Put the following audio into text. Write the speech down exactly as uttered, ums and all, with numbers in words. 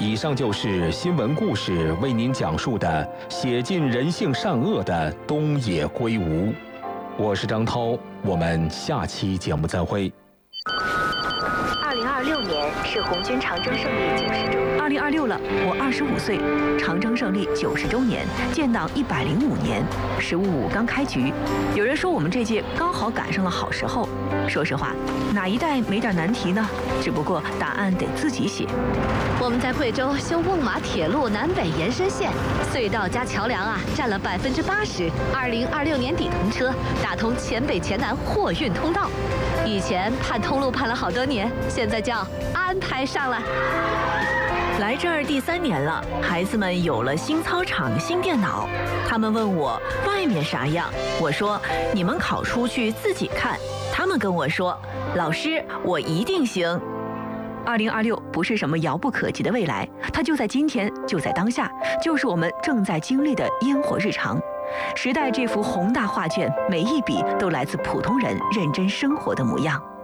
以上就是新闻故事为您讲述的写尽人性善恶的东野圭吾。我是张涛，我们下期节目再会。 二零二六年是红军长征胜利九十周年。 二零二六了，我二十五岁，长征胜利九十周年，建党一百零五年，十五五刚开局。有人说我们这届刚好赶上了好时候。说实话，哪一代没点难题呢？只不过答案得自己写。 我们在贵州修瓮马铁路南北延伸线，隧道加桥梁啊，占了百分之八十。二零二六年底通车，打通黔北黔南货运通道。以前盼通路盼了好多年，现在叫安排上了。 来这儿第三年了，孩子们有了新操场、新电脑。他们问我外面啥样，我说你们考出去自己看。他们跟我说，老师，我一定行。二零二六不是什么遥不可及的未来，它就在今天，就在当下，就是我们正在经历的烟火日常。时代这幅宏大画卷，每一笔都来自普通人认真生活的模样。